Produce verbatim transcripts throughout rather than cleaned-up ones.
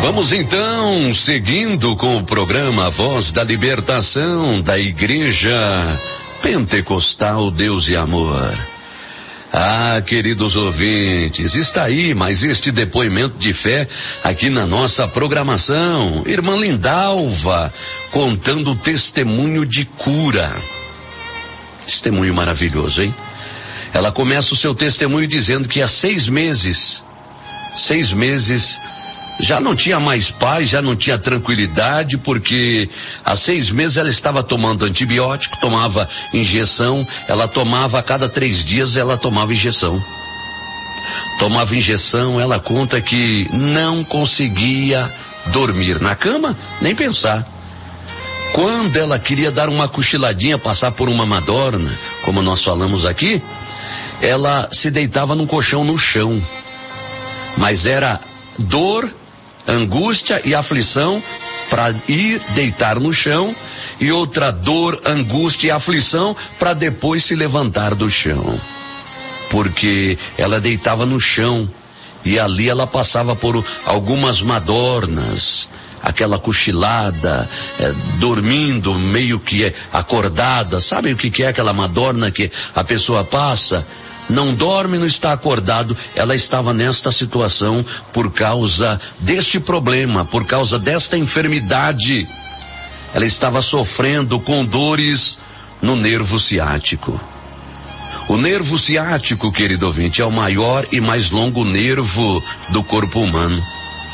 Vamos então, seguindo com o programa Voz da Libertação da Igreja Pentecostal Deus e Amor. Ah, queridos ouvintes, está aí mais este depoimento de fé aqui na nossa programação. Irmã Lindalva contando o testemunho de cura. Testemunho maravilhoso, hein? Ela começa o seu testemunho dizendo que há seis meses, seis meses, já não tinha mais paz, já não tinha tranquilidade, porque há seis meses ela estava tomando antibiótico, tomava injeção, ela tomava a cada três dias, ela tomava injeção. Tomava injeção, ela conta que não conseguia dormir na cama, nem pensar. Quando ela queria dar uma cochiladinha, passar por uma madorna, como nós falamos aqui, ela se deitava num colchão no chão. Mas era dor, angústia e aflição para ir deitar no chão, e outra dor, angústia e aflição para depois se levantar do chão. Porque ela deitava no chão e ali ela passava por algumas madornas, aquela cochilada, é, dormindo meio que acordada. Sabe o que, que é aquela madorna que a pessoa passa? Não dorme, não está acordado. Ela estava nesta situação por causa deste problema, por causa desta enfermidade. Ela estava sofrendo com dores no nervo ciático. O nervo ciático, querido ouvinte, é o maior e mais longo nervo do corpo humano,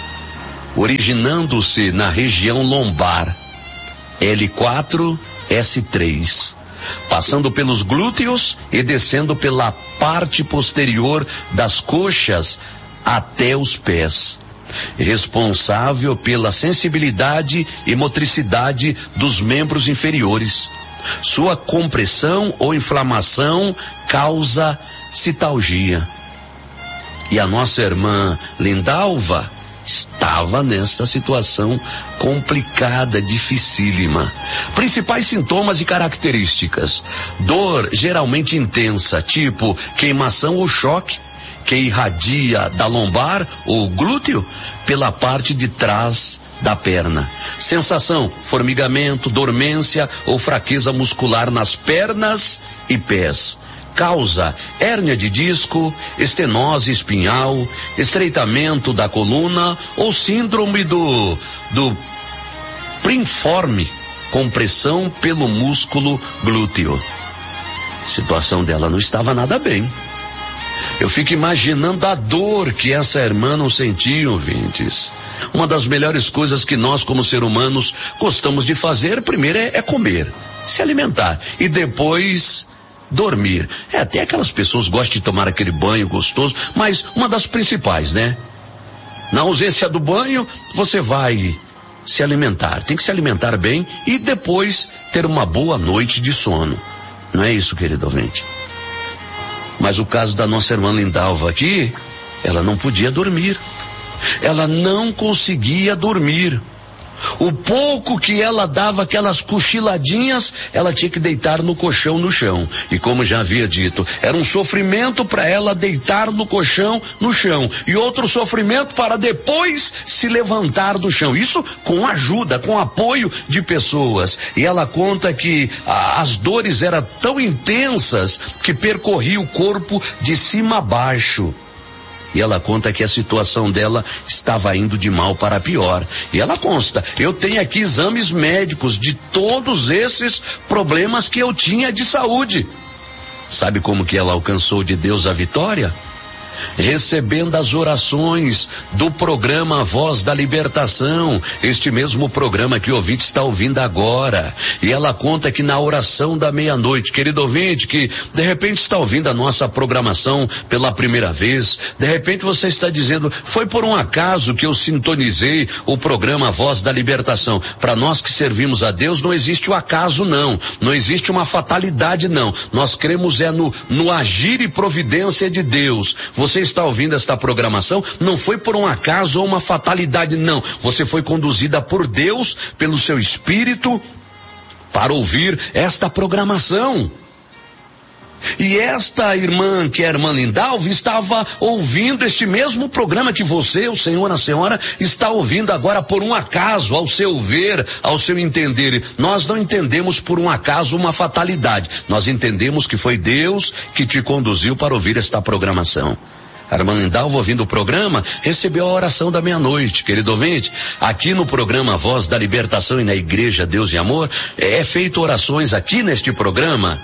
originando-se na região lombar, L quatro S três, passando pelos glúteos e descendo pela parte posterior das coxas até os pés, responsável pela sensibilidade e motricidade dos membros inferiores. Sua compressão ou inflamação causa citalgia. E a nossa irmã Lindalva estava nesta situação complicada, dificílima. Principais sintomas e características: dor geralmente intensa, tipo queimação ou choque, que irradia da lombar ou glúteo pela parte de trás da perna. Sensação: formigamento, dormência ou fraqueza muscular nas pernas e pés. Causa: hérnia de disco, estenose espinhal, estreitamento da coluna ou síndrome do, do piriforme, compressão pelo músculo glúteo. A situação dela não estava nada bem. Eu fico imaginando a dor que essa irmã não sentia, ouvintes. Uma das melhores coisas que nós, como seres humanos, gostamos de fazer, primeiro é, é comer, se alimentar, e depois dormir. É, até aquelas pessoas gostam de tomar aquele banho gostoso, mas uma das principais, né? Na ausência do banho, você vai se alimentar. Tem que se alimentar bem e depois ter uma boa noite de sono. Não é isso, querido ouvinte? Mas o caso da nossa irmã Lindalva aqui, ela não podia dormir. Ela não conseguia dormir. O pouco que ela dava aquelas cochiladinhas, ela tinha que deitar no colchão no chão. E como já havia dito, era um sofrimento para ela deitar no colchão no chão, e outro sofrimento para depois se levantar do chão. Isso com ajuda, com apoio de pessoas. E ela conta que a, as dores eram tão intensas que percorria o corpo de cima a baixo. E ela conta que a situação dela estava indo de mal para pior. E ela consta: eu tenho aqui exames médicos de todos esses problemas que eu tinha de saúde. Sabe como que ela alcançou de Deus a vitória? Recebendo as orações do programa Voz da Libertação, este mesmo programa que o ouvinte está ouvindo agora. E ela conta que na oração da meia-noite, querido ouvinte, que de repente está ouvindo a nossa programação pela primeira vez, de repente você está dizendo: foi por um acaso que eu sintonizei o programa Voz da Libertação. Para nós que servimos a Deus, não existe o acaso, não. Não existe uma fatalidade, não. Nós cremos é no, no agir e providência de Deus. Você está ouvindo esta programação, não foi por um acaso ou uma fatalidade, não. Você foi conduzida por Deus, pelo seu Espírito, para ouvir esta programação. E esta irmã, que é a irmã Lindalva, estava ouvindo este mesmo programa que você, o senhor, a senhora, está ouvindo agora por um acaso, ao seu ver, ao seu entender. Nós não entendemos por um acaso uma fatalidade. Nós entendemos que foi Deus que te conduziu para ouvir esta programação. A irmã Lindalva, ouvindo o programa, recebeu a oração da meia-noite, querido ouvinte. Aqui no programa Voz da Libertação e na Igreja Deus e Amor, é feito orações aqui neste programa,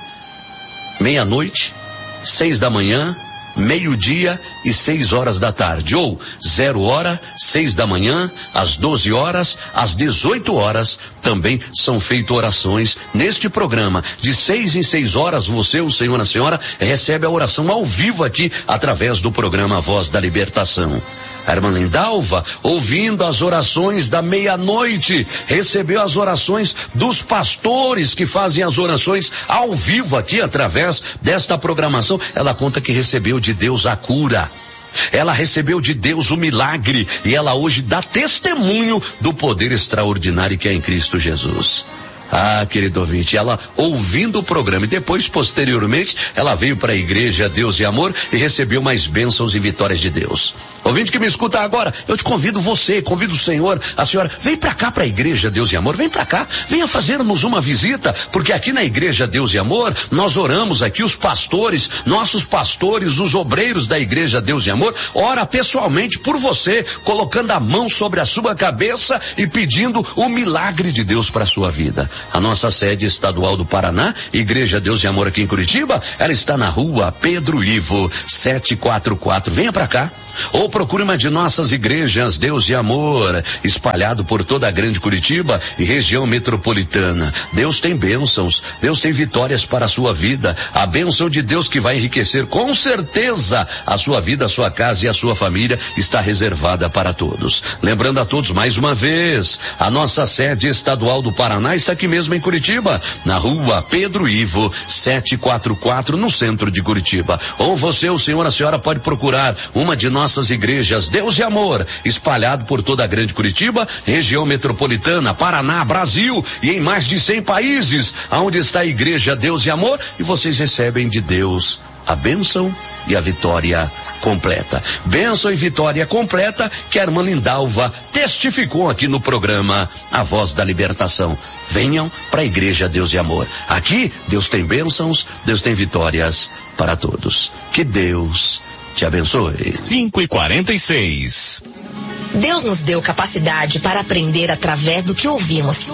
meia-noite, seis da manhã, meio-dia e seis horas da tarde, ou zero hora, seis da manhã, às doze horas, às dezoito horas, também são feitas orações neste programa. De seis em seis horas, você, o senhor, a senhora, recebe a oração ao vivo aqui, através do programa Voz da Libertação. A irmã Lindalva, ouvindo as orações da meia-noite, recebeu as orações dos pastores que fazem as orações ao vivo aqui através desta programação. Ela conta que recebeu de Deus a cura. Ela recebeu de Deus o milagre e ela hoje dá testemunho do poder extraordinário que é em Cristo Jesus. Ah, querido ouvinte, ela ouvindo o programa e depois, posteriormente, ela veio para a Igreja Deus e Amor e recebeu mais bênçãos e vitórias de Deus. Ouvinte que me escuta agora, eu te convido você, convido o senhor, a senhora, vem para cá para a Igreja Deus e Amor, vem para cá, venha fazer-nos uma visita, porque aqui na Igreja Deus e Amor, nós oramos aqui, os pastores, nossos pastores, os obreiros da Igreja Deus e Amor, ora pessoalmente por você, colocando a mão sobre a sua cabeça e pedindo o milagre de Deus para a sua vida. A nossa sede estadual do Paraná, Igreja Deus e Amor aqui em Curitiba, ela está na rua Pedro Ivo, setecentos e quarenta e quatro. Venha para cá. Ou procure uma de nossas igrejas Deus e Amor, espalhado por toda a grande Curitiba e região metropolitana. Deus tem bênçãos, Deus tem vitórias para a sua vida. A bênção de Deus que vai enriquecer com certeza a sua vida, a sua casa e a sua família está reservada para todos. Lembrando a todos mais uma vez, a nossa sede estadual do Paraná está aqui mesmo em Curitiba, na rua Pedro Ivo, setecentos e quarenta e quatro, no centro de Curitiba. Ou você, o senhor, a senhora pode procurar uma de nossas igrejas Deus e Amor, espalhado por toda a grande Curitiba, região metropolitana, Paraná, Brasil e em mais de cem países, aonde está a Igreja Deus e Amor, e vocês recebem de Deus a bênção e a vitória completa. Bênção e vitória completa que a irmã Lindalva testificou aqui no programa A Voz da Libertação. Venham para a Igreja Deus e Amor. Aqui Deus tem bênçãos, Deus tem vitórias para todos. Que Deus te abençoe. cinco e quarenta e seis. Deus nos deu capacidade para aprender através do que ouvimos.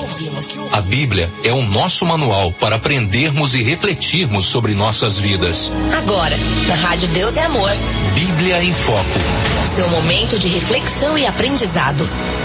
A Bíblia é o nosso manual para aprendermos e refletirmos sobre nossas vidas. Agora, na Rádio Deus e Amor. Bíblia em Foco. Seu momento de reflexão e aprendizado.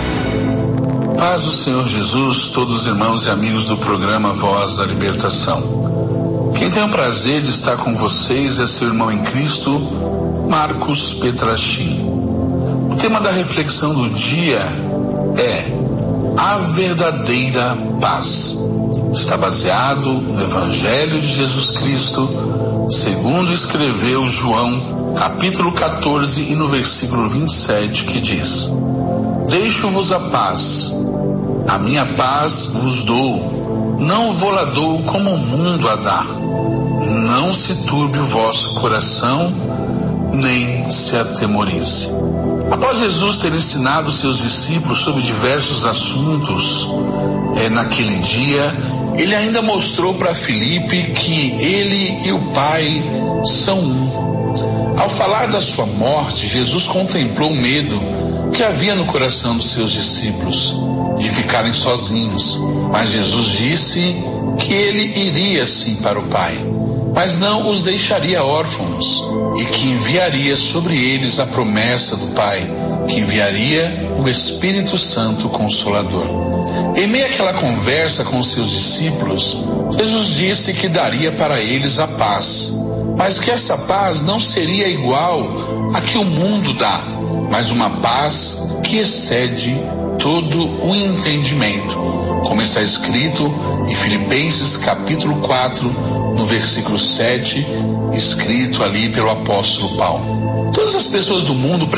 Paz do Senhor Jesus, todos os irmãos e amigos do programa Voz da Libertação. Quem tem o prazer de estar com vocês é seu irmão em Cristo, Marcos Petrachim. O tema da reflexão do dia é a verdadeira paz. Está baseado no Evangelho de Jesus Cristo, segundo escreveu João, capítulo quatorze e no versículo vinte e sete, que diz: Deixo-vos a paz, a minha paz vos dou, não vou-la dou como o mundo a dá. Não se turbe o vosso coração, nem se atemorize. Após Jesus ter ensinado seus discípulos sobre diversos assuntos, é, naquele dia, ele ainda mostrou para Filipe que ele e o Pai são um. Ao falar da sua morte, Jesus contemplou o medo que havia no coração dos seus discípulos de ficarem sozinhos, mas Jesus disse que ele iria sim para o Pai, mas não os deixaria órfãos, e que enviaria sobre eles a promessa do Pai, que enviaria o Espírito Santo Consolador. Em meio àquela conversa com seus discípulos, Jesus disse que daria para eles a paz, mas que essa paz não seria igual a que o mundo dá, mas uma paz que excede todo o entendimento, como está escrito em Filipenses capítulo quatro, no versículo sete, escrito ali pelo apóstolo Paulo. Todas as pessoas do mundo precisam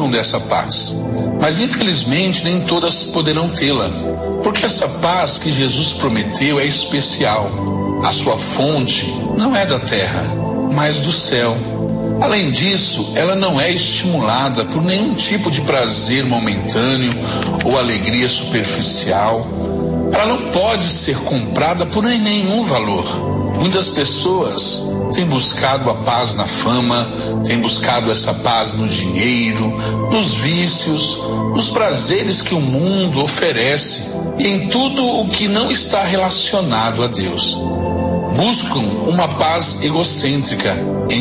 gostam dessa paz, mas infelizmente nem todas poderão tê-la, porque essa paz que Jesus prometeu é especial. A sua fonte não é da terra, mas do céu. Além disso, ela não é estimulada por nenhum tipo de prazer momentâneo ou alegria superficial. Ela não pode ser comprada por nenhum valor. Muitas pessoas têm buscado a paz na fama, têm buscado essa paz no dinheiro, nos vícios, nos prazeres que o mundo oferece e em tudo o que não está relacionado a Deus. Buscam uma paz egocêntrica,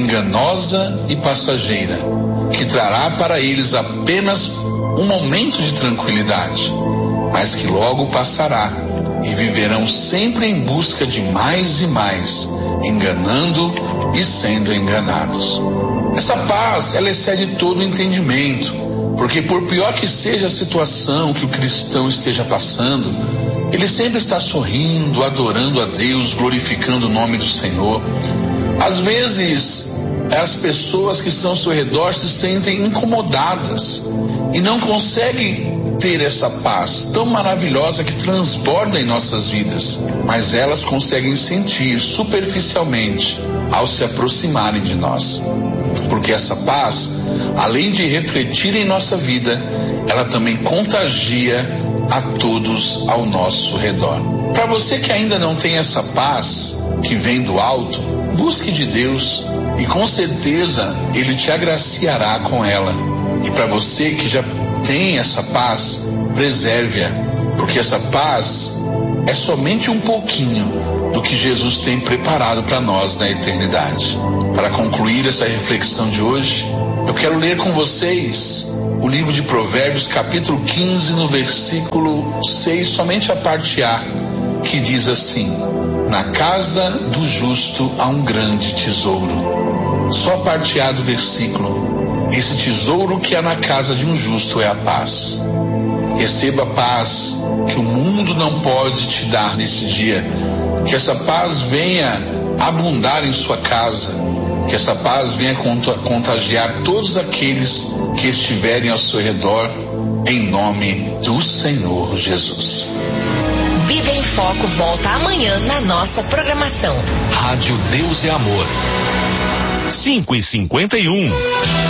enganosa e passageira, que trará para eles apenas um momento de tranquilidade, mas que logo passará e viverão sempre em busca de mais e mais, enganando e sendo enganados. Essa paz, ela excede todo o entendimento, porque por pior que seja a situação que o cristão esteja passando, ele sempre está sorrindo, adorando a Deus, glorificando o nome do Senhor. Às vezes, as pessoas que estão ao seu redor se sentem incomodadas e não conseguem ter essa paz tão maravilhosa que transborda em nossas vidas, mas elas conseguem sentir superficialmente ao se aproximarem de nós. Porque essa paz, além de refletir em nossa vida, ela também contagia a todos ao nosso redor. Para você que ainda não tem essa paz que vem do alto, busque de Deus e com certeza Ele te agraciará com ela. E para você que já tem essa paz, preserve-a, porque essa paz é somente um pouquinho do que Jesus tem preparado para nós na eternidade. Para concluir essa reflexão de hoje, eu quero ler com vocês o livro de Provérbios, capítulo quinze, no versículo seis, somente a parte A, que diz assim: na casa do justo há um grande tesouro. Só a parte A do versículo. Esse tesouro que há na casa de um justo é a paz. Receba a paz que o mundo não pode te dar nesse dia. Que essa paz venha abundar em sua casa. Que essa paz venha contagiar todos aqueles que estiverem ao seu redor, em nome do Senhor Jesus. Bíblia em Foco volta amanhã na nossa programação. Rádio Deus é Amor. cinco e cinquenta e um.